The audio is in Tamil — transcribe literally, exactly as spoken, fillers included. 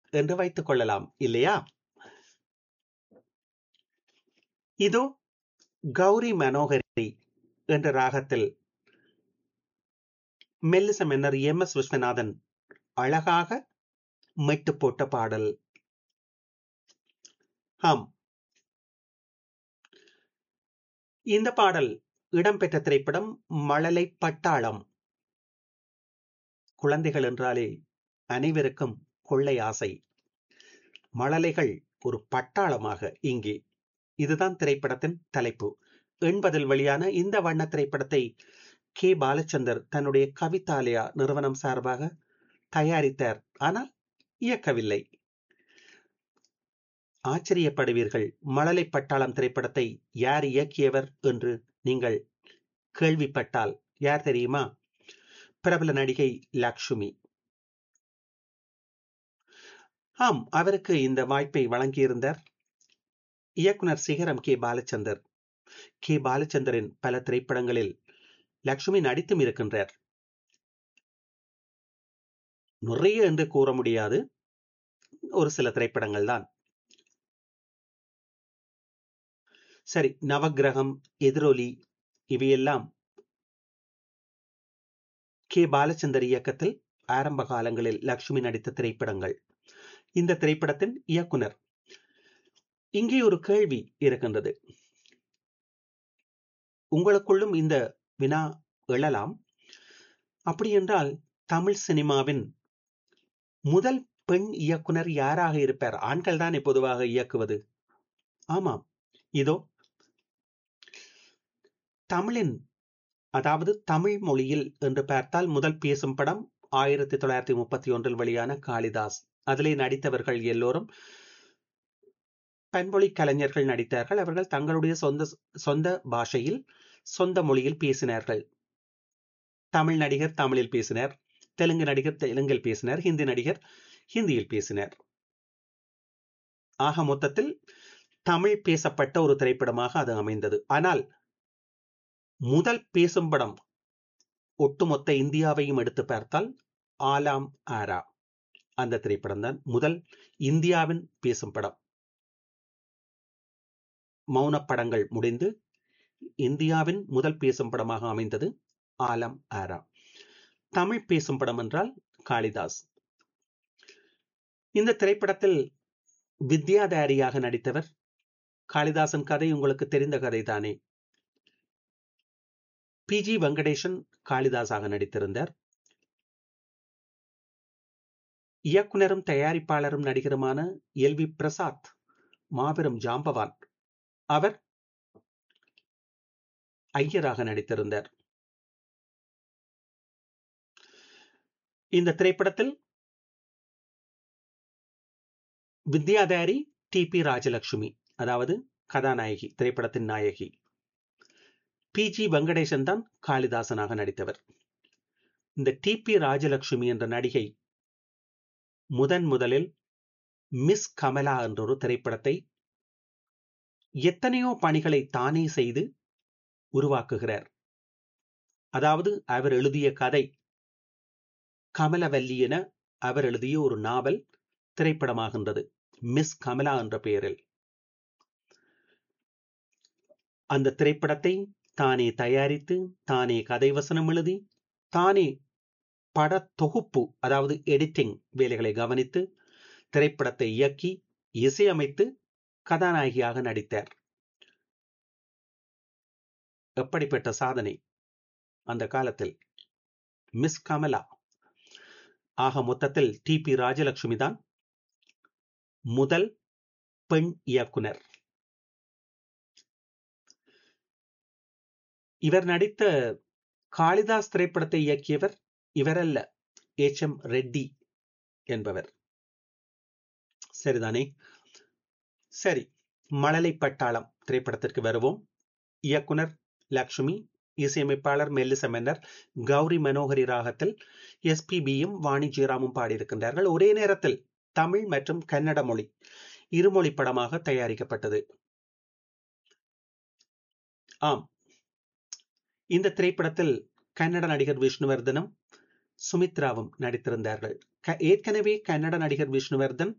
என்று வைத்துக் கொள்ளலாம் இல்லையா? இதோ கௌரி மனோகரி என்ற ராகத்தில் மெல்லிச மன்னர் எம் எஸ் விஸ்வநாதன் அழகாக மெட்டு போட்ட பாடல். ஆம், இந்த பாடல் இடம்பெற்ற திரைப்படம் மழலை பட்டாளம். குழந்தைகள் என்றாலே அனைவருக்கும் கொள்ளை ஆசை. மழலைகள் ஒரு பட்டாளமாக இங்கே. இதுதான் திரைப்படத்தின் தலைப்பு. எண்பதில் வெளியான இந்த வண்ண திரைப்படத்தை கே பாலச்சந்தர் தன்னுடைய கவிதாலயா நிறுவனம் சார்பாக தயாரித்தார். ஆனால் இயக்கவில்லை. ஆச்சரியப்படுவீர்கள். மழலை பட்டாளம் திரைப்படத்தை யார் இயக்கியவர் என்று நீங்கள் கேள்விப்பட்டால் யார் தெரியுமா? பிரபல நடிகை லக்ஷ்மி. ஆம், அவருக்கு இந்த வாய்ப்பை வழங்கியிருந்தார் இயக்குனர் சிகரம் கே பாலச்சந்தர். கே பாலச்சந்தரின் பல திரைப்படங்களில் லக்ஷ்மி நடித்தும் இருக்கின்றார். நிறைய என்று கூற முடியாது, ஒரு சில திரைப்படங்கள் தான். சரி, நவக்கிரகம், எதிரொலி இவையெல்லாம் கே பாலச்சந்தர் இயக்கத்தில் ஆரம்ப காலங்களில் லக்ஷ்மி நடித்த திரைப்படங்கள். இந்த திரைப்படத்தின் இயக்குனர். இங்கே ஒரு கேள்வி இருக்கின்றது. உங்களுக்குள்ளும் இந்த வினா எழலாம். அப்படி என்றால் தமிழ் சினிமாவின் முதல் பெண் இயக்குனர் யாராக இருப்பார்? ஆண்கள் தானே பொதுவாக இயக்குவது. ஆமாம், இதோ தமிழின், அதாவது தமிழ் மொழியில் என்று பார்த்தால் முதல் பேசும் படம் ஆயிரத்தி தொள்ளாயிரத்தி முப்பத்தி ஒன்றில் வெளியான காளிதாஸ். அதிலே நடித்தவர்கள் எல்லோரும் பன்மொழி கலைஞர்கள் நடித்தார்கள். அவர்கள் தங்களுடைய சொந்த சொந்த பாஷையில் சொந்த மொழியில் பேசினார்கள். தமிழ் நடிகர் தமிழில் பேசினார், தெலுங்கு நடிகர் தெலுங்கில் பேசினார், ஹிந்தி நடிகர் ஹிந்தியில் பேசினார். ஆக மொத்தத்தில் தமிழ் பேசப்பட்ட ஒரு திரைப்படமாக அது அமைந்தது. ஆனால் முதல் பேசும் படம் ஒட்டுமொத்த இந்தியாவையும் எடுத்து பார்த்தால் ஆலாம் ஆரா அந்த திரைப்படம் தான் முதல் இந்தியாவின் பேசும் படம். மௌன படங்கள் முடிந்து இந்தியாவின் முதல் பேசும் படமாக அமைந்தது ஆலம் ஆரா. தமிழ் பேசும் படம் என்றால் காளிதாஸ். இந்த திரைப்படத்தில் வித்யாதாரியாக நடித்தவர். காளிதாசன் கதை உங்களுக்கு தெரிந்த கதை தானே. பி ஜி வெங்கடேசன் காளிதாஸாக நடித்திருந்தார். இயக்குனரும் தயாரிப்பாளரும் நடிகருமான எல் வி பிரசாத், மாபெரும் ஜாம்பவான், அவர் ஐயராக நடித்திருந்தார். இந்த திரைப்படத்தில் வித்யாதாரி டி பி ராஜலட்சுமி, அதாவது கதாநாயகி, திரைப்படத்தின் நாயகி. பி ஜி வெங்கடேசன் தான் காளிதாசனாக நடித்தவர். இந்த டி பி ராஜலட்சுமி என்ற நடிகை முதன் முதலில் மிஸ் கமலா என்ற ஒரு திரைப்படத்தை எத்தனையோ பணிகளை தானே செய்து உருவாக்குகிறார். அதாவது அவர் எழுதிய கதை கமலவல்லி என அவர் எழுதிய ஒரு நாவல் திரைப்படமாகின்றது மிஸ் கமலா என்ற பெயரில். அந்த திரைப்படத்தை தானே தயாரித்து, தானே கதை வசனம் எழுதி, தானே பட தொகுப்பு, அதாவது எடிட்டிங் வேலைகளை கவனித்து, திரைப்படத்தை இயக்கி இசையமைத்து கதாநாயகியாக நடித்தார். எப்படிப்பட்ட சாதனை அந்த காலத்தில்! மிஸ் கமலா. ஆக மொத்தத்தில் டி பி ராஜலட்சுமி தான் முதல் பெண் இயக்குனர். இவர் நடித்த காளிதாஸ் திரைப்படத்தை இயக்கியவர் இவரல்ல, எச் எம் ரெட்டி என்பவர். சரிதானே? சரி, மழலை பட்டாளம் திரைப்படத்திற்கு வருவோம். இயக்குனர் லக்ஷ்மி, இசையமைப்பாளர் மெல்லிச மன்னர். கௌரி மனோகரி ராகத்தில் எஸ் பி பியும் வாணி ஜெயராமும் பாடியிருக்கின்றார்கள். ஒரே நேரத்தில் தமிழ் மற்றும் கன்னட மொழி இருமொழி படமாக தயாரிக்கப்பட்டது. ஆம், இந்த திரைப்படத்தில் கன்னட நடிகர் விஷ்ணுவர்தனும் சுமித்ராவும் நடித்திருந்தார்கள். ஏற்கனவே கன்னட நடிகர் விஷ்ணுவர்தன்